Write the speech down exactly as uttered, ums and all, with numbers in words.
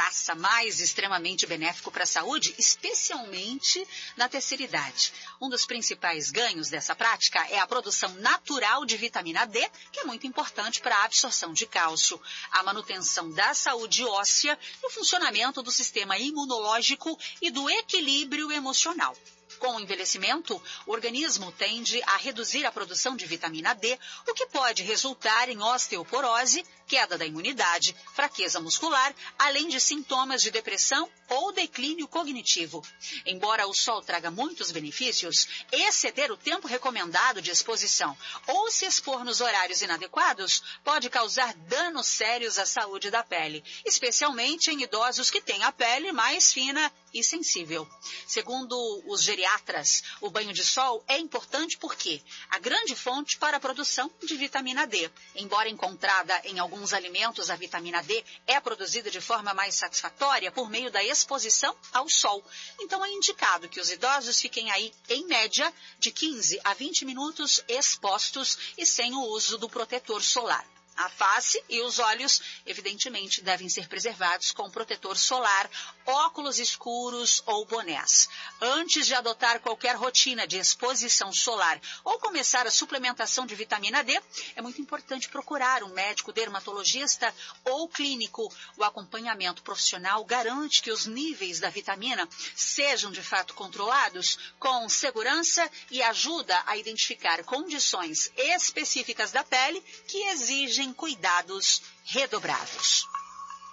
graça, mas extremamente benéfico para a saúde, especialmente na terceira idade. Um dos principais ganhos dessa prática é a produção natural de vitamina D, que é muito importante para a absorção de cálcio, a manutenção da saúde óssea e o funcionamento do sistema imunológico e do equilíbrio emocional. Com o envelhecimento, o organismo tende a reduzir a produção de vitamina D, o que pode resultar em osteoporose, queda da imunidade, fraqueza muscular, além de sintomas de depressão ou declínio cognitivo. Embora o sol traga muitos benefícios, exceder o tempo recomendado de exposição ou se expor nos horários inadequados pode causar danos sérios à saúde da pele, especialmente em idosos que têm a pele mais fina e sensível. Segundo os geriatras, o banho de sol é importante porque a grande fonte para a produção de vitamina D. Embora encontrada em alguns alimentos, a vitamina D é produzida de forma mais satisfatória por meio da exposição ao sol. Então é indicado que os idosos fiquem aí, em média, de quinze a vinte minutos expostos e sem o uso do protetor solar. A face e os olhos, evidentemente, devem ser preservados com protetor solar, óculos escuros ou bonés. Antes de adotar qualquer rotina de exposição solar ou começar a suplementação de vitamina D, é muito importante procurar um médico dermatologista ou clínico. O acompanhamento profissional garante que os níveis da vitamina sejam de fato controlados com segurança e ajuda a identificar condições específicas da pele que exigem cuidados redobrados.